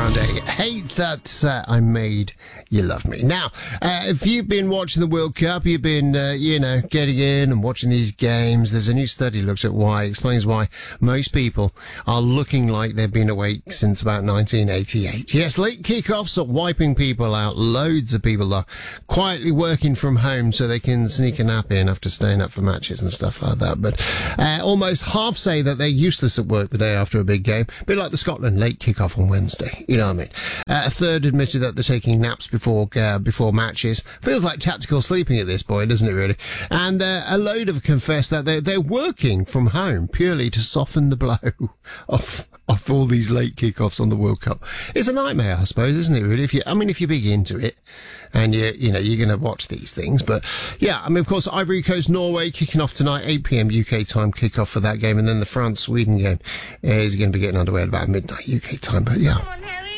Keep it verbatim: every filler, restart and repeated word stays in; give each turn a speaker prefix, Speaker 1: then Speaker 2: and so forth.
Speaker 1: Grande. Hate that uh, I made you love me. Now, uh, if you've been watching the World Cup, you've been, uh, you know, getting in and watching these games, there's a new study looks at why, explains why most people are looking like they've been awake since about nineteen eighty-eight. Yes, late kickoffs are wiping people out. Loads of people are quietly working from home so they can sneak a nap in after staying up for matches and stuff like that. But uh, almost half say that they're useless at work the day after a big game. A bit like the Scotland late kickoff on Wednesday. You know what I mean? Uh, a third admitted that they're taking naps before uh, before matches. Feels like tactical sleeping at this point, doesn't it, really? And uh, a load have confessed that they're, they're working from home purely to soften the blow of of all these late kickoffs on the World Cup. It's a nightmare, I suppose, isn't it, really? If you, I mean, if you're big into it and you you know, you're going to watch these things. But yeah, I mean, of course, Ivory Coast, Norway kicking off tonight, eight p.m. U K time kickoff for that game. And then the France-Sweden game is going to be getting underway at about midnight U K time. But yeah.
Speaker 2: Come on, Harry.